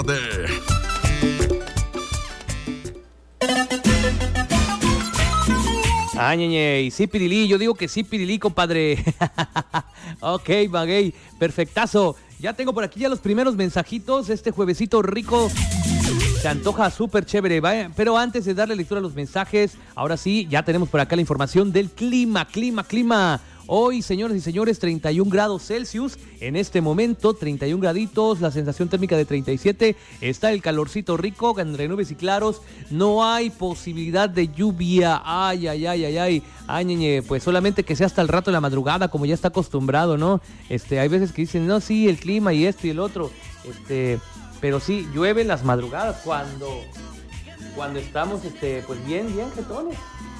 Ah, ñeñe, y sí, Pirilí, yo digo que sí, Pirilí, compadre. Ok, maguey, perfectazo. Ya tengo por aquí ya los primeros mensajitos. Este juevesito rico se antoja súper chévere, ¿vale? Pero antes de darle lectura a los mensajes, ahora sí, ya tenemos por acá la información del clima. Hoy, señoras y señores, 31 grados Celsius. En este momento, 31 graditos, la sensación térmica de 37. Está el calorcito rico, entre nubes y claros. No hay posibilidad de lluvia. Ay. Ay, ñeñe, pues solamente que sea hasta el rato de la madrugada, como ya está acostumbrado, ¿no? Hay veces que dicen, no, sí, el clima y esto y el otro. Pero sí, llueve en las madrugadas cuando estamos, pues bien jetones.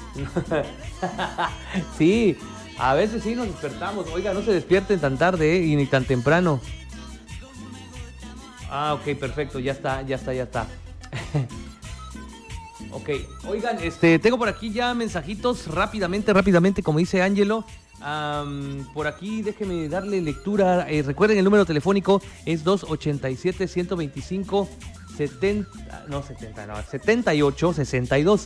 Sí. A veces sí nos despertamos. Oiga, no se despierten tan tarde, y ni tan temprano. Ah, ok, perfecto, ya está. Ok, oigan, tengo por aquí ya mensajitos rápidamente, como dice Ángelo. Por aquí déjenme darle lectura. Recuerden, el número telefónico es 287-125 78 62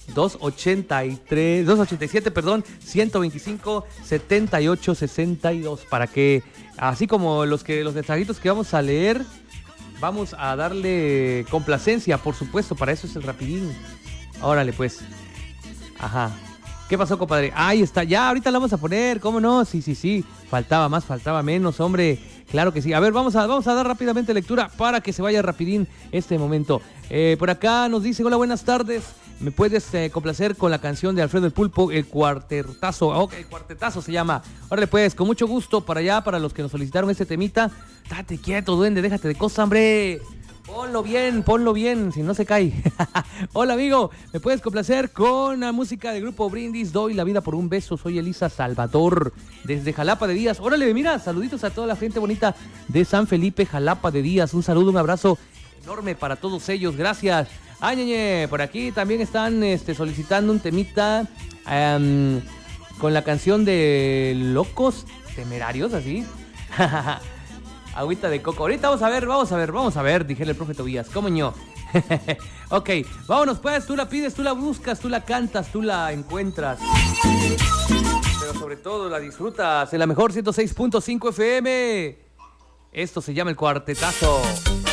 287, 125 78 62, para que, así como los mensajitos que vamos a leer, vamos a darle complacencia, por supuesto, para eso es el rapidín. Órale, pues. Ajá. ¿Qué pasó, compadre? Ahí está, ya, ahorita la vamos a poner, ¿cómo no? Sí. Faltaba más, faltaba menos, hombre. Claro que sí. A ver, vamos a dar rápidamente lectura para que se vaya rapidín este momento. Por acá nos dice, hola, buenas tardes. ¿Me puedes complacer con la canción de Alfredo el Pulpo, El Cuartetazo? Ok, El Cuartetazo se llama. Órale, pues, con mucho gusto para allá, para los que nos solicitaron este temita. Date quieto, duende, déjate de cosas, hombre. Ponlo bien, si no se cae. Hola, amigo, ¿me puedes complacer con la música del grupo Brindis? Doy la vida por un beso, soy Elisa Salvador, desde Jalapa de Díaz. Órale, mira, saluditos a toda la gente bonita de San Felipe, Jalapa de Díaz. Un saludo, un abrazo enorme para todos ellos, gracias. Ay, ñeñe, por aquí también están solicitando un temita con la canción de Locos Temerarios, así. Agüita de coco. Ahorita vamos a ver, dije el profe Tobías. ¿Cómo ño? Ok, vámonos pues, tú la pides, tú la buscas, tú la cantas, tú la encuentras. Pero sobre todo la disfrutas en la mejor 106.5 FM. Esto se llama El Cuartetazo.